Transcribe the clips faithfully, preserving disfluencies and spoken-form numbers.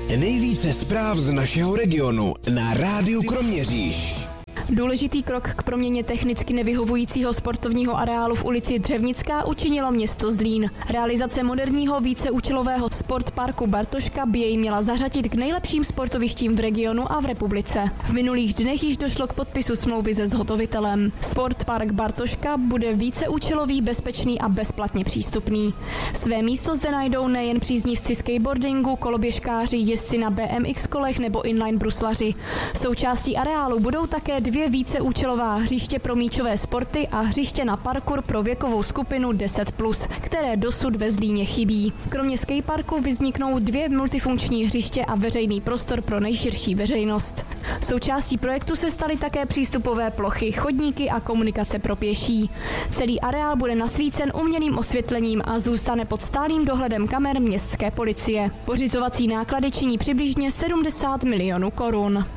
Nejvíce zpráv z našeho regionu na Rádiu Kroměříž. Důležitý krok k proměně technicky nevyhovujícího sportovního areálu v ulici Dřevnická učinilo město Zlín. Realizace moderního víceúčelového sportparku Bartoška by jej měla zařadit k nejlepším sportovištím v regionu a v republice. V minulých dnech již došlo k podpisu smlouvy se zhotovitelem. Sportpark Bartoška bude víceúčelový, bezpečný a bezplatně přístupný. Své místo zde najdou nejen příznivci skateboardingu, koloběžkáři, jezdci na bé em iks kolech nebo inline bruslaři. Součástí areálu budou také dvě víceúčelová hřiště pro míčové sporty a hřiště na parkour pro věkovou skupinu deset plus, které dosud ve Zlíně chybí. Kromě skateparku vzniknou dvě multifunkční hřiště a veřejný prostor pro nejširší veřejnost. Součástí projektu se staly také přístupové plochy, chodníky a komunikace pro pěší. Celý areál bude nasvícen umělým osvětlením a zůstane pod stálým dohledem kamer městské policie. Pořizovací náklady činí přibližně sedmdesát milionů korun.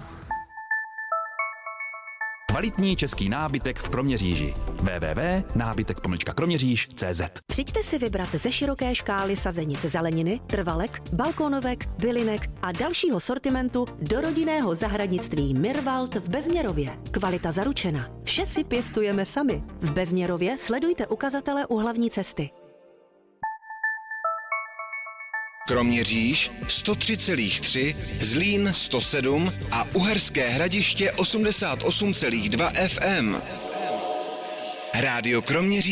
Kvalitní český nábytek v Kroměříži. w w w tečka nábytek pomlčka kroměříž tečka cé zet. Přijďte si vybrat ze široké škály sazenic zeleniny, trvalek, balkónovek, bylinek a dalšího sortimentu do rodinného zahradnictví Mirwald v Bezměrově. Kvalita zaručena. Vše si pěstujeme sami. V Bezměrově sledujte ukazatele u hlavní cesty. Kroměříž sto tři celá tři, Zlín sto sedm a Uherské Hradiště osmdesát osm celá dva ef em. Rádio Kroměříž.